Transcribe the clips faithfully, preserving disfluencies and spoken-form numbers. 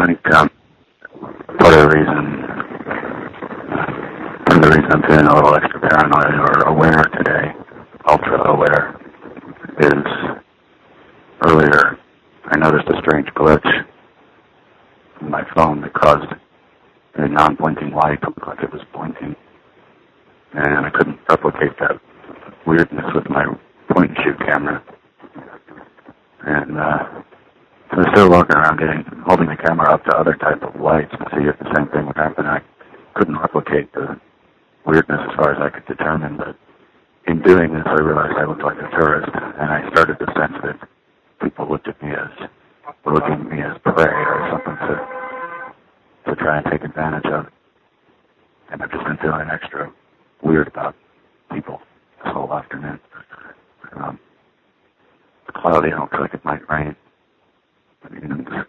think um, part of the reason, part of the reason I'm feeling a little extra paranoid or aware today, ultra aware, is earlier I noticed a strange glitch in my phone that caused a non-blinking light to look like it was blinking, and I couldn't replicate that weirdness with my point-and-shoot camera. And uh, I was still walking around getting, holding the camera up to other type of lights to see if the same thing would happen. I couldn't replicate the weirdness as far as I could determine, but in doing this I realized I looked like a tourist, and I started to sense that people looked at me as, were looking at me as prey or something to, to try and take advantage of. And I've just been feeling extra weird about people this whole afternoon. Um, it's cloudy, I don't feel like it might rain. But, you know, just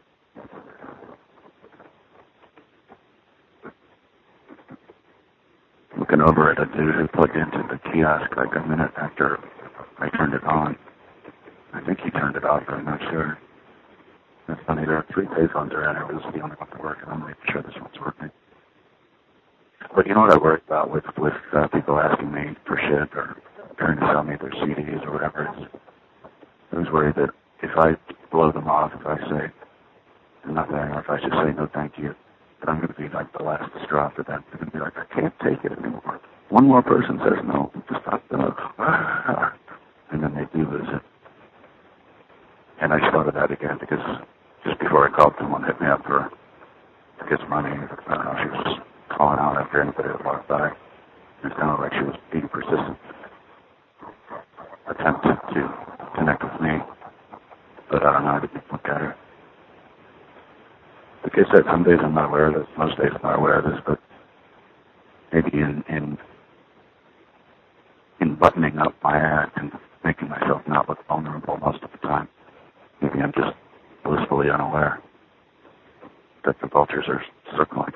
looking over at a dude who plugged into the kiosk like a minute after I turned it on. I think he turned it off, but I'm not sure. That's funny, there are three payphones around here, but this is the only one that works, and I'm making sure this one's working. But you know what I worry about with, with uh, people asking me for shit or trying to sell me their C Ds or whatever it is? I was worried that if I blow them off, if I say nothing, or if I just say no thank you, that I'm going to be like the last straw for them. They're going to be like, I can't take it anymore. One more person says no, just stop them. And then they do lose it. And I just thought of that again because just before I called, someone hit me up for to get some money. I don't know, she was just calling out after anybody that walked by. It sounded like she was being persistent, attempted to connect with me, but I don't know, I didn't look at her. Like I said, some days I'm not aware of this, most days I'm not aware of this, but maybe in, in, in buttoning up my act and making myself not look vulnerable most of the time, maybe I'm just blissfully unaware that the vultures are circling.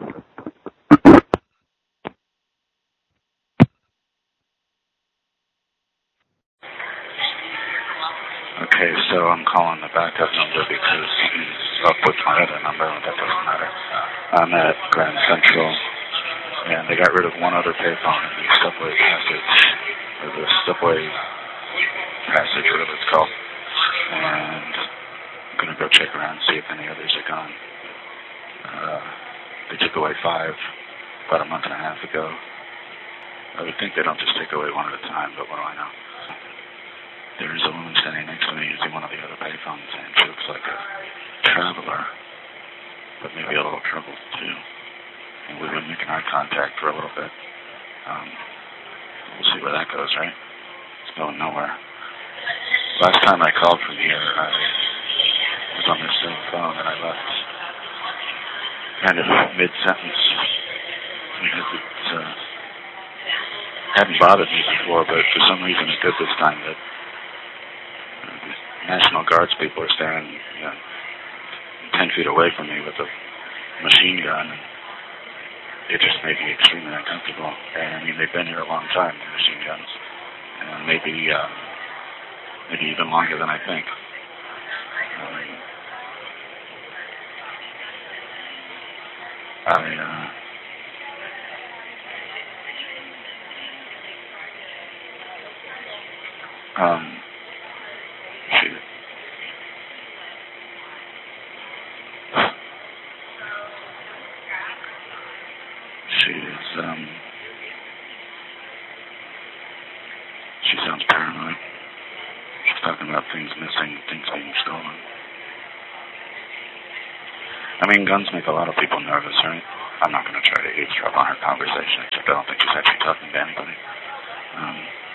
Okay, so I'm calling the backup number because something's up with my other number, but that doesn't matter. I'm at Grand Central, and they got rid of one other payphone in the subway passage, or the subway passage, whatever it's called. And I'm going to go check around and see if any others are gone. Uh, they took away five about a month and a half ago. I would think they don't just take away one at a time, but what do I know? There's a woman standing next to me using one of the other payphones, and she looks like a traveler, but maybe a little troubled too. And we've been making eye contact for a little bit. Um, we'll see where that goes, right? It's going nowhere. Last time I called from here, I was on this same phone, and I left kind of mid-sentence because it uh, hadn't bothered me before, but for some reason it did this time. That National Guards people are standing, you know, ten feet away from me with a machine gun. And it just made me extremely uncomfortable. And I mean, they've been here a long time, the machine guns, and maybe, um, maybe even longer than I think. Um, I, uh, um. Um, she sounds paranoid. She's talking about things missing, things being stolen. I mean, guns make a lot of people nervous, right? I'm not going to try to eavesdrop on her conversation, except I don't think she's actually talking to anybody. Um,